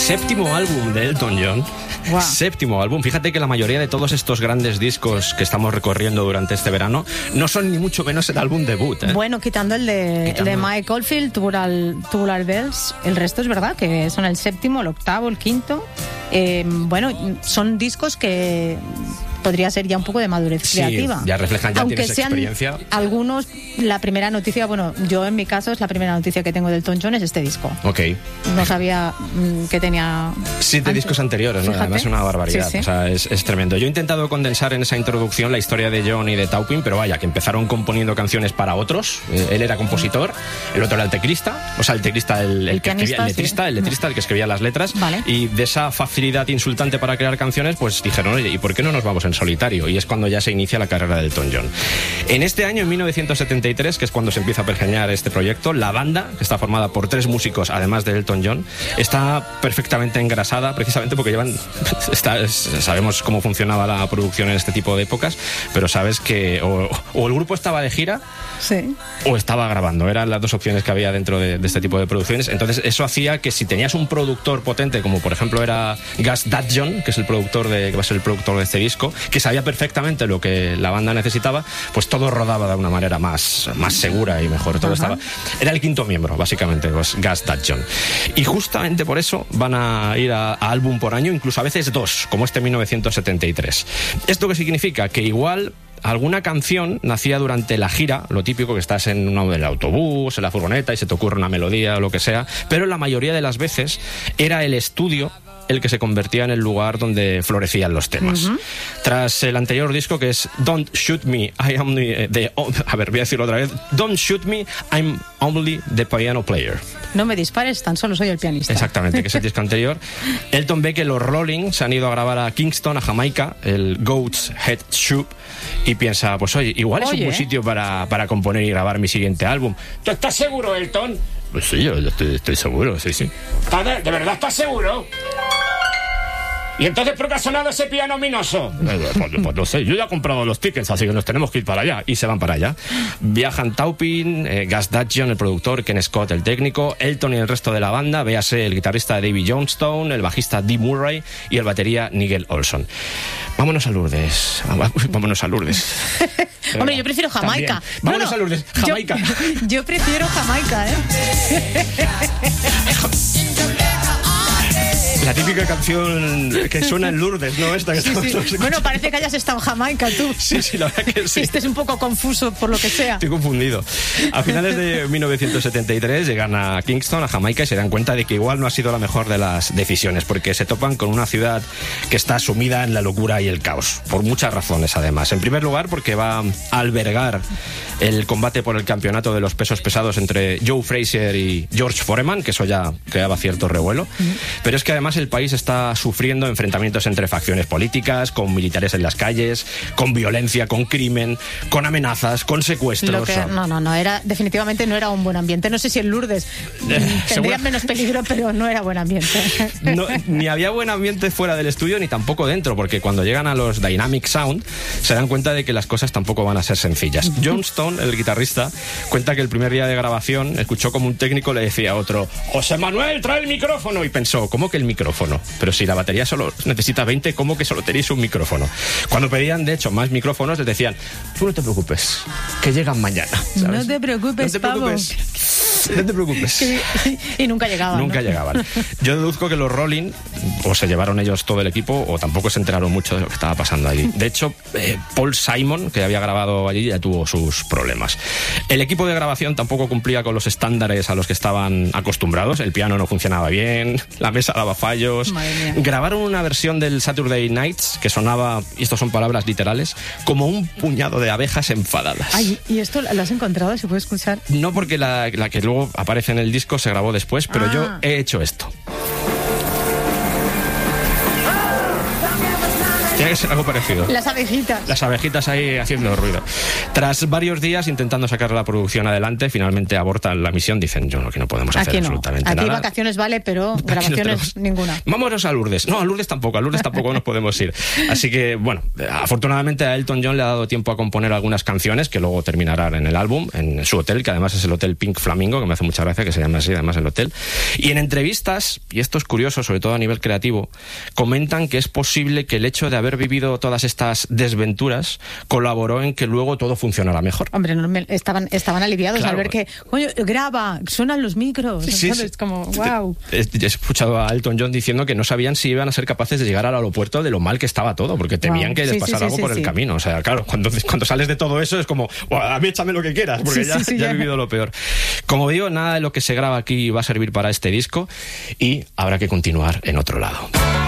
Séptimo álbum de Elton John. Wow. Séptimo álbum. Fíjate que la mayoría de todos estos grandes discos que estamos recorriendo durante este verano no son ni mucho menos el álbum debut, ¿eh? Bueno, quitando el de Mike Oldfield, Tubular Bells, el resto es verdad que son el séptimo, el octavo, el quinto. Bueno, son discos que podría ser ya un poco de madurez creativa. Ya reflejan, ya aunque tienes sean experiencia. Algunos, la primera noticia, bueno, yo en mi caso es la primera noticia que tengo del Elton John es este disco. Ok. No sabía que tenía 7 discos anteriores, ¿no? Fíjate. Además es una barbaridad. Sí, sí. O sea, es tremendo. Yo he intentado condensar en esa introducción la historia de John y de Taupin, pero vaya, que empezaron componiendo canciones para otros. Él era compositor, el otro era el teclista, o sea, el teclista, el que escribía, el letrista, el que escribía las letras. Vale. Y de esa facilidad insultante para crear canciones, pues dijeron, oye, ¿y por qué no nos vamos en solitario? Y es cuando ya se inicia la carrera de Elton John. En este año, en 1973, que es cuando se empieza a pergeñar este proyecto, la banda, que está formada por 3 músicos, además de Elton John, está perfectamente engrasada, precisamente porque sabemos cómo funcionaba la producción en este tipo de épocas, pero sabes que o el grupo estaba de gira, Sí. o estaba grabando. Eran las 2 opciones que había dentro de este tipo de producciones. Entonces eso hacía que si tenías un productor potente, como por ejemplo era Gus Dudgeon, que va a ser el productor de este disco, que sabía perfectamente lo que la banda necesitaba, pues todo rodaba de una manera más segura y mejor. Todo era el quinto miembro, básicamente, pues Gus Dudgeon. Y justamente por eso van a ir a álbum por año, incluso a veces 2, como este 1973. ¿Esto qué significa? Que igual alguna canción nacía durante la gira, lo típico que estás en el autobús, en la furgoneta y se te ocurre una melodía o lo que sea, pero la mayoría de las veces era el estudio el que se convertía en el lugar donde florecían los temas. Tras el anterior disco, que es Don't Shoot Me, voy a decirlo otra vez, Don't Shoot Me, I'm Only the Piano Player. No me dispares, tan solo soy el pianista. Exactamente, que es el disco anterior. Elton ve que los Rolling se han ido a grabar a Kingston, a Jamaica, el Goat's Head Soup, y piensa, pues oye, igual es un buen sitio para componer y grabar mi siguiente álbum. ¿Tú estás seguro, Elton? Pues sí, yo estoy seguro, sí. ¿De verdad estás seguro? ¿Y entonces por qué ha sonado ese piano ominoso? Pues no sé, yo ya he comprado los tickets, así que nos tenemos que ir para allá. Y se van para allá. Viajan Taupin, Gus Dudgeon, el productor, Ken Scott, el técnico, Elton y el resto de la banda, véase el guitarrista Davy Johnstone, el bajista Dee Murray y el batería Nigel Olsson. Vámonos a Lourdes. Hombre, yo prefiero Jamaica. Vámonos a Lourdes, Jamaica. Yo prefiero Jamaica, La típica canción que suena en Lourdes, ¿no? Esta que sí. Bueno, parece que hayas estado en Jamaica, tú. Sí, la verdad que sí. Este es un poco confuso por lo que sea. Estoy confundido. A finales de 1973 llegan a Kingston, a Jamaica, y se dan cuenta de que igual no ha sido la mejor de las decisiones, porque se topan con una ciudad que está sumida en la locura y el caos, por muchas razones además. En primer lugar, porque va a albergar el combate por el campeonato de los pesos pesados entre Joe Frazier y George Foreman, que eso ya creaba cierto revuelo. Pero es que además el país está sufriendo enfrentamientos entre facciones políticas, con militares en las calles, con violencia, con crimen, con amenazas, con secuestros. Definitivamente no era un buen ambiente. No sé si en Lourdes tendría menos peligro, pero no era buen ambiente. No, ni había buen ambiente fuera del estudio, ni tampoco dentro, porque cuando llegan a los Dynamic Sound se dan cuenta de que las cosas tampoco van a ser sencillas. Johnstone, el guitarrista, cuenta que el primer día de grabación escuchó como un técnico le decía a otro: José Manuel, trae el micrófono. Y pensó, ¿cómo que el micrófono? Pero si la batería solo necesita 20, ¿cómo que solo tenéis un micrófono? Cuando pedían, de hecho, más micrófonos, les decían: tú no te preocupes, que llegan mañana, ¿sabes? No te preocupes, pavo. No te preocupes. Y nunca llegaban. Nunca llegaban. Yo deduzco que los Rolling o se llevaron ellos todo el equipo o tampoco se enteraron mucho de lo que estaba pasando allí. De hecho, Paul Simon, que había grabado allí, ya tuvo sus problemas. El equipo de grabación tampoco cumplía con los estándares a los que estaban acostumbrados. El piano no funcionaba bien, la mesa daba fallos. Grabaron una versión del Saturday Nights que sonaba, y esto son palabras literales, como un puñado de abejas enfadadas. Ay, ¿y esto lo has encontrado? ¿Se puede escuchar? No, porque la que luego aparece en el disco se grabó después, pero yo he hecho esto. Tiene que ser algo parecido. Las abejitas. Las abejitas ahí haciendo ruido. Tras varios días intentando sacar la producción adelante, finalmente abortan la misión. Dicen, yo que no podemos hacer absolutamente nada. Aquí vacaciones vale, pero grabaciones ninguna. Vámonos a Lourdes. No, a Lourdes tampoco nos podemos ir. Así que, bueno, afortunadamente a Elton John le ha dado tiempo a componer algunas canciones que luego terminarán en el álbum, en su hotel, que además es el Hotel Pink Flamingo, que me hace mucha gracia que se llame así, además el hotel. Y en entrevistas, y esto es curioso, sobre todo a nivel creativo, comentan que es posible que el hecho de haber vivido todas estas desventuras colaboró en que luego todo funcionara mejor. Hombre, estaban aliviados al ver que, coño, graba, suenan los micros. Sí, sí. Es como, wow. He escuchado a Elton John diciendo que no sabían si iban a ser capaces de llegar al aeropuerto de lo mal que estaba todo, porque temían que les pasara algo por el camino. O sea, claro, cuando sales de todo eso es como, a mí échame lo que quieras, porque ya he vivido lo peor. Como digo, nada de lo que se graba aquí va a servir para este disco y habrá que continuar en otro lado.